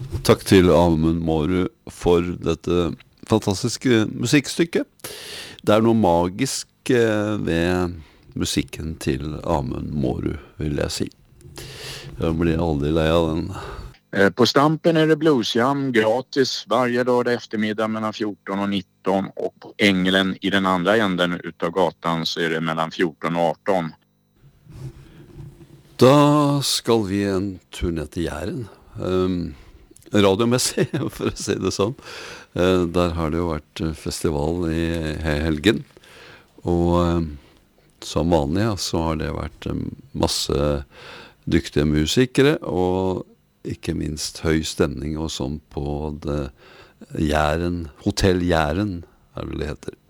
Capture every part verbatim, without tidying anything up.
Takk til Amund Mårud for dette fantastiske musikkstykket. Det er noe magisk ved musikken til Amund Mårud, vil jeg si. Jeg blir aldri lei av den. På Stampen är det bluesjam gratis varje dag eftermiddag mellan fjorton och nitton, och på Änglen i den andra änden utav gatan så är det mellan fjorton och arton. Da skal vi en tur ned til Jæren. Um, radiomessig, for å si det sånn. Uh, der har det jo vært festival i helgen. Og um, som vanlig ja, så har det vært um, masse dyktige musikere, og ikke minst høy stemning og sånn på det Jæren, Hotell Jæren, er det det heter.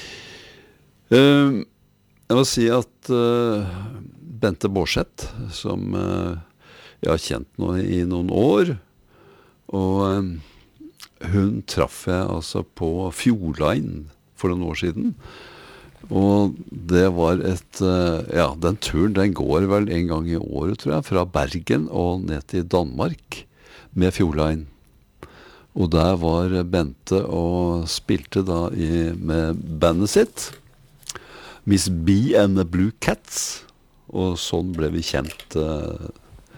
Uh, jeg må si at uh, Bente Bårdseth, som uh, jeg har kjent nå i noen år, og um, hun traff jeg altså på Fjordline for noen år siden, og det var et, uh, ja, den turen, den går vel en gang i året, tror jeg, fra Bergen og ned til Danmark med Fjordline. Og der var Bente og spilte da i, med bandet sitt, Miss B and the Blue Cats, og sånn ble vi kjent. Uh...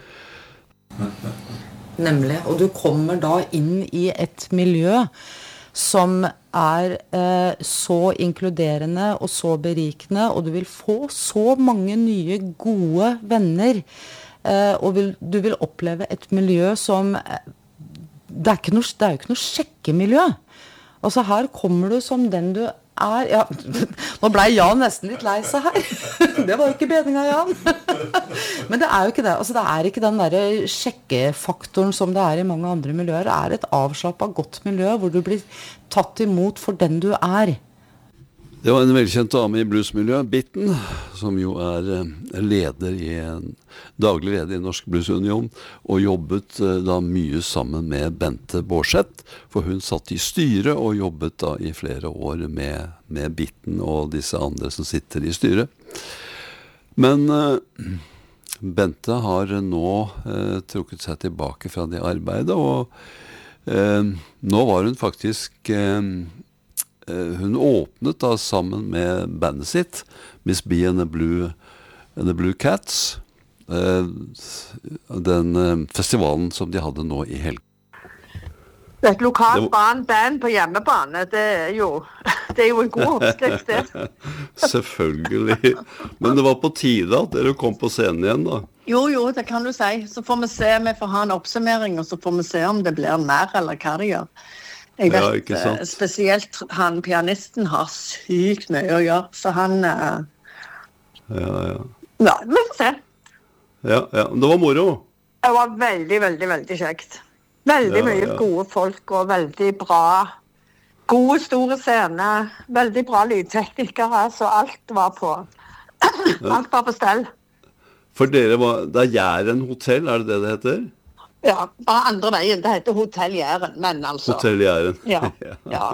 Nemlig, og du kommer da inn i et miljø som er eh, så inkluderende og så berikende, og du vil få så mange nye gode venner, eh, og vil, du vil oppleve et miljø som, det er, ikke noe, det er jo ikke noe sjekkemiljø. Altså her kommer du som den du er, ja, nå ble Jan nesten litt lei seg her. Det var ikke bedringa, Jan. Men det er jo ikke det. Altså, det er ikke den der sjekkefaktoren som det er i mange andre miljøer. Det er et avslappet godt miljø hvor du blir tatt imot for den du er. Det var en velkjent dame i bluesmiljøet, Bitten, som jo er leder i en daglig leder i Norsk Bluesunion, og jobbet da mye sammen med Bente Bårdseth, for hun satt i styret og jobbet da i flere år med, med Bitten og disse andre som sitter i styret. Men uh, Bente har nå uh, trukket seg tilbake fra det arbeidet, og uh, nå var hun faktisk... Uh, Hun åpnet da sammen med bandet sitt, Miss B and the Blue, and the Blue Cats, den festivalen som de hadde nå i helgen. Et lokalt var... band på hjemmebane, det er jo, det er jo en god oppskrift det. Selvfølgelig. Men det var på tide at dere kom på scenen igjen da. Jo, jo, det kan du si. Så får vi se, vi får ha en oppsummering, og så får vi se om det blir mer eller hva det gjør. Jeg vet, ja, spesielt han pianisten har sykt mye å gjøre, så han... Uh... Ja, ja. Ja, vi får se. Ja, ja, det var moro. Det var veldig, veldig, veldig kjekt. Veldig ja, mye ja. Gode folk, og veldig bra, gode store scener, veldig bra lydteknikere, så alt var på, alt var på stell. For dere var, det er Jæren Hotell, er det det det heter? Ja, bare andre veien. Det heter Hotell Jæren, men altså... Hotell Jæren. Ja, ja.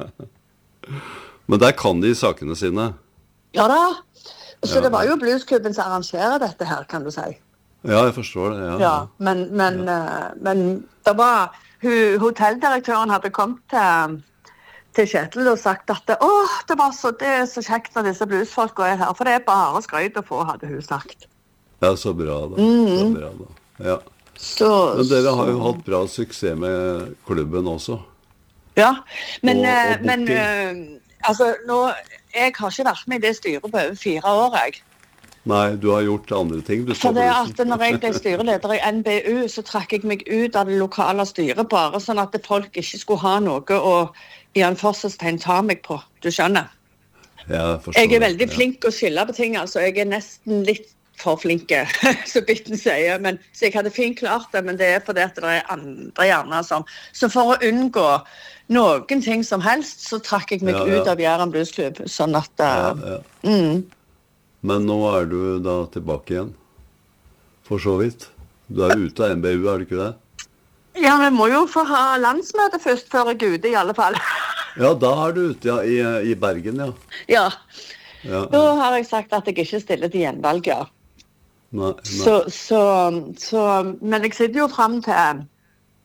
Men der kan de sakene sine. Ja da. Så ja. Det var jo bluesklubben som arrangerer dette her, kan du si. Ja, jeg forstår det, ja. Ja, men, men, ja. Uh, men det var... Hotelldirektøren hadde kommet til, til Kjetil og sagt at åh, det var så, det er så kjekt når disse bluesfolkene er her, for det er bare skryt å få, hadde hun sagt. Ja, så bra da. Mm. Så bra da. Ja. Så, men dere har jo hatt bra suksess med klubben også. Ja, men, og, og men uh, altså, nå, jeg har ikke vært med i det styret på over fire år, jeg. Nei, du har gjort andre ting. Du For det er at når jeg ble styreleder i N B U, så trakk jeg meg ut av det lokale styret, bare sånn at folk ikke skulle ha noe å i en forsøkstegn ta meg på, du skjønner? Ja, jeg forstår. Jeg er veldig flink å skille på ting, altså. Jeg er nesten litt for flinke, så Bitten sier, men så jeg hadde fint klart det, men det er fordi at det er andre gjerne som, så for å unngå noen ting som helst, så trakk jeg meg ja, ja. Ut av Jæren Bluesklubb, sånn at uh, ja, ja. Mm. Men nå er du da tilbake igjen, for så vidt. Du er ute av N B U, er du ikke det? Ja, vi må jo få ha landsmøte først, før jeg er ute i alle fall. Ja, da er du ute, ja, i, i Bergen, ja. Ja, ja. Da har jeg sagt at jeg ikke stiller til gjenvalg, ja. Nei, nei. Så, så, så, men jeg sitter jo frem til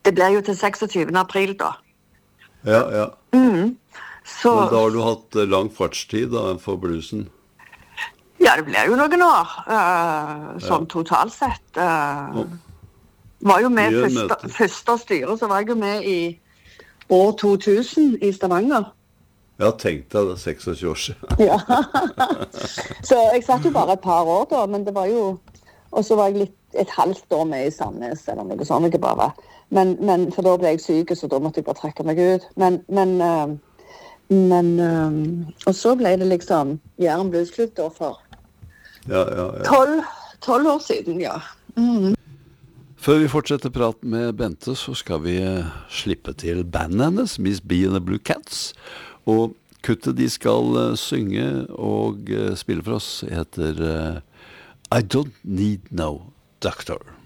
det blir jo til tjueseks april da. Ja, ja. Mm. Så, Men da har du hatt eh, lang fartstid da, for bluesen. ja, det blir jo noen år, uh, sånn totalt sett. Uh, var jo med Mye første, møter. første styre, så var jeg jo med i år to tusen i Stavanger. Ja, tenk deg det, tjueseks år siden. Ja. Så jeg satt jo bare et par år da, men det var jo, og så var jeg litt, et halvt år med i Sandnes, eller noe sånt, ikke bare. Men, men, for da ble jeg syk, så da måtte jeg bare trekke meg ut. Men, men, uh, men, uh, og så ble det liksom Jæren Bluesklubb da for Ja, ja, ja. tolv, tolv år siden, ja. Mm. Før vi fortsetter praten med Bente, så skal vi eh, slippe til bandet hennes, Miss B and the Blue Cats. Og kuttet de skal eh, synge og eh, spille for oss heter eh, I Don't Need No Doctor.